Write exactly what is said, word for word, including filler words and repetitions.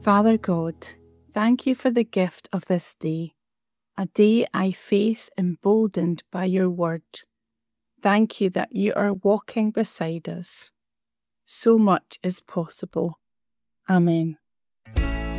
Father God, thank you for the gift of this day, a day I face emboldened by your word. Thank you that you are walking beside us. So much is possible. Amen.